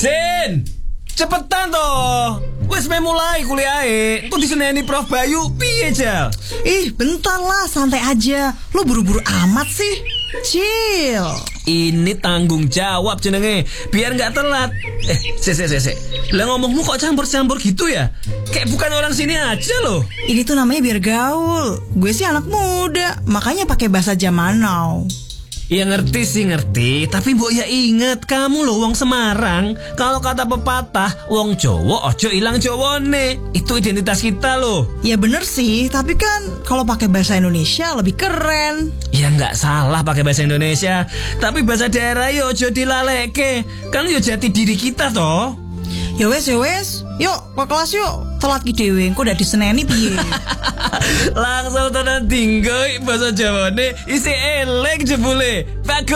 Sin, cepetan toh. Wes mulai kuliah kok diseneni Prof Bayu piye Jal? Ih bentar lah, santai aja. Lo buru-buru amat sih. Chill. Ini tanggung jawab jenenge, biar nggak telat. Se. Lah ngomongmu kok campur-campur gitu ya? Kayak bukan orang sini aja loh. Ini tuh namanya biar gaul. Gue sih anak muda, makanya pakai bahasa zaman now. Ya ngerti sih ngerti, tapi mbok ya inget kamu loh wong Semarang. Kalau kata pepatah, wong Jawa ojo ilang Jawane. Itu identitas kita loh. Ya bener sih, tapi kan kalau pakai bahasa Indonesia lebih keren. Ya nggak salah pakai bahasa Indonesia, tapi bahasa daerah yo ojo dilaleke. Kan yo jati diri kita toh. Ya wes, yuk ke kelas yuk. Telat ki dhewe, engko udah diseneni piye? Langsung tenan tinggal bahasa Jawane isi elek jebule. Bagus.